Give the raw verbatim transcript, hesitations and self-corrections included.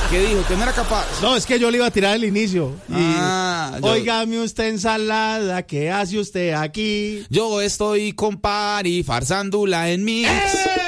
¿Qué dijo? ¿Que no era capaz? No, es que yo le iba a tirar el inicio. Y, Ah, yo- óigame usted ensalada, ¿qué hace usted aquí? Yo estoy con Pari, farsándola en mí. ¡Eh!